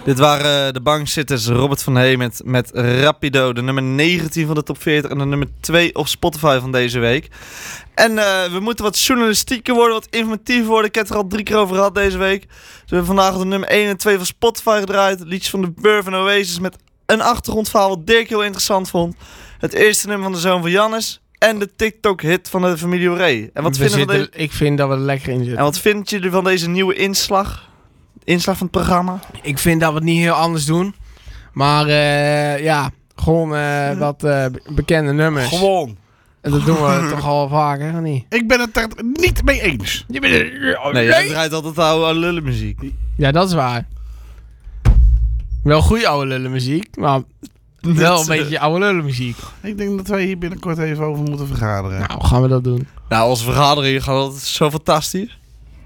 Dit waren de bankzitters Robert van Heemt met Rapido, de nummer 19 van de top 40 en de nummer 2 op Spotify van deze week. En we moeten wat journalistieker worden, wat informatiever worden. Ik heb het er al 3 keer over gehad deze week. Dus we hebben vandaag de nummer 1 en 2 van Spotify gedraaid. Liedjes van The Verve en Oasis met een achtergrondverhaal wat Dirk heel interessant vond. Het eerste nummer van de zoon van Jannes. En de TikTok-hit van de familie Oré. En wat ik vind dat we er lekker in zitten. En wat vind je van deze nieuwe inslag? Inslag van het programma? Ik vind dat we het niet heel anders doen. Maar gewoon wat bekende nummers. Gewoon. En dat doen we toch al vaker, of niet? Ik ben het er niet mee eens. Nee, jij draait altijd oude lullenmuziek. Ja, dat is waar. Wel goede oude lullenmuziek, maar wel een beetje oude lullenmuziek. Ik denk dat wij hier binnenkort even over moeten vergaderen. Nou, gaan we dat doen? Nou, onze vergadering gaat altijd zo fantastisch.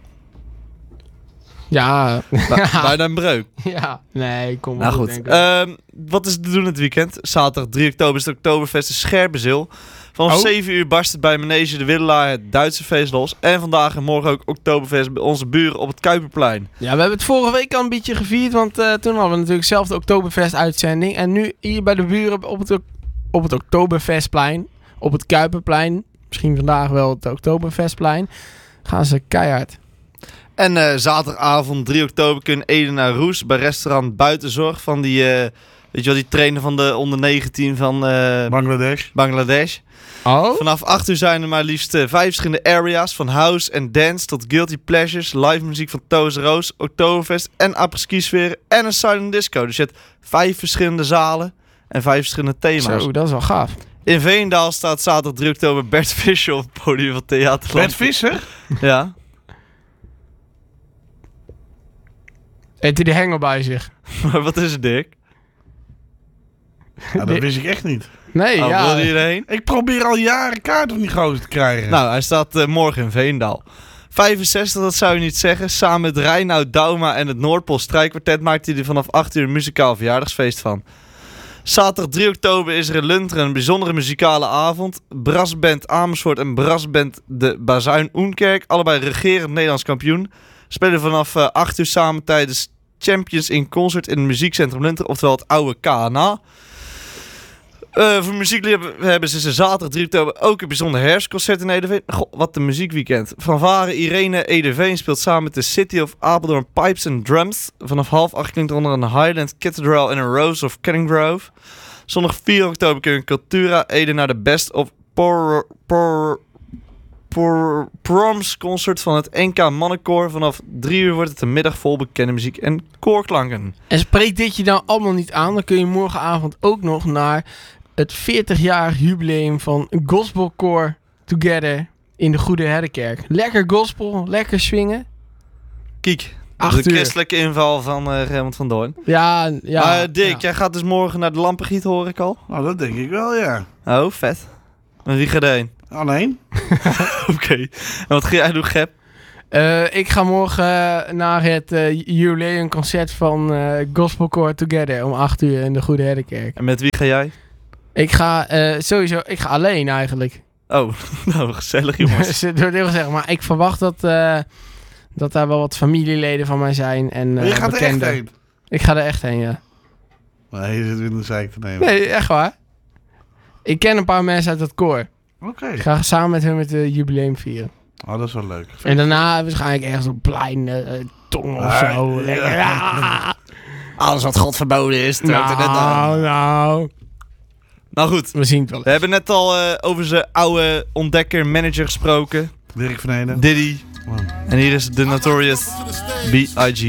Ja. Bijna een breuk. Ja, nee, kom maar. Nou goed, wat is er te doen het weekend? Zaterdag 3 oktober is het Oktoberfest in Scherpenzeel. Vanaf 7 uur barst het bij Manege de Willelaar het Duitse feest los. En vandaag en morgen ook Oktoberfest bij onze buren op het Kuiperplein. Ja, we hebben het vorige week al een beetje gevierd, want toen hadden we natuurlijk zelf de Oktoberfest-uitzending. En nu hier bij de buren op het Oktoberfestplein, op het Kuiperplein, misschien vandaag wel het Oktoberfestplein, gaan ze keihard. En zaterdagavond 3 oktober kun je Ede naar Roes bij restaurant Buitenzorg van die, weet je wel, die trainer van de onder 19 van Bangladesh. Oh? Vanaf 8 uur zijn er maar liefst 5 verschillende areas, van house en dance tot guilty pleasures, live muziek van Toos Roos, Oktoberfest en apres-ski sferen en een silent disco. Dus je hebt 5 verschillende zalen en 5 verschillende thema's. Zo, dat is wel gaaf. In Veenendaal staat zaterdag 3 oktober Bert Visser op het podium van Theaterland. Bert Visser? Ja. Heeft hij de hengel bij zich? Maar wat is het, Dirk? Ja, dat wist ik echt niet. Nee, ja. Wilde je erheen? Ik probeer al jaren kaart om die gozer te krijgen. Nou, hij staat morgen in Veenendaal. 65, dat zou je niet zeggen. Samen met Reinoud Dauma en het Noordpool Strijkkwartet maakt hij er vanaf 8 uur een muzikaal verjaardagsfeest van. Zaterdag 3 oktober is er in Lunteren een bijzondere muzikale avond. Brassband Amersfoort en Brassband de Bazuin Oenkerk, allebei regerend Nederlands kampioen, spelen vanaf 8 uur samen tijdens Champions in Concert in het muziekcentrum Lunteren, oftewel het oude KNA. Voor muziekliefhebbers hebben ze zaterdag 3 oktober ook een bijzonder herfstconcert in Ederveen. Goh, wat een muziekweekend. Fanfare Irene Ederveen speelt samen met de City of Apeldoorn Pipes and Drums. Vanaf 7:30 klinkt onder een Highland Cathedral en een Rose of Canninggrove. Zondag 4 oktober kun je Cultura Ede naar de Best of Proms concert van het NK Mannenkoor. Vanaf 3 uur wordt het een middag vol bekende muziek en koorklanken. En spreekt dit je nou allemaal niet aan, dan kun je morgenavond ook nog naar het 40-jarig jubileum van Gospelkoor Together in de Goede Herdenkerk. Lekker gospel, lekker swingen. Kijk, 8 de uur. christelijke inval van Raymond van Doorn. Ja. Maar Dick, ja. jij gaat dus morgen naar de Lampengiet, hoor ik al. Nou, dat denk ik wel, ja. Oh, vet. En wie gaat erheen? Alleen? Oké. En wat ga jij doen, Gep? Ik ga morgen naar het jubileumconcert van Gospelkoor Together om 8 uur in de Goede Herdenkerk. En met wie ga jij? Ik ga ik ga alleen eigenlijk. Oh, nou, gezellig, jongens. Door heel gezegd, maar ik verwacht dat daar wel wat familieleden van mij zijn. En, Maar je gaat er echt bekenden. heen? Ik ga er echt heen, ja. Nee, je zit in de zeik te nemen. Nee, echt waar. Ik ken een paar mensen uit dat koor. Oké. Ik ga samen met hun het jubileum vieren. Oh, dat is wel leuk. En daarna waarschijnlijk ergens op plein, tong of zo. Ja. Lekker, ja. Alles wat God verboden is. Nou. Nou goed, We zien het wel. we hebben net al over zijn oude ontdekker-manager gesproken. Dirk van Ede. Diddy. Wow. En hier is de Notorious B.I.G.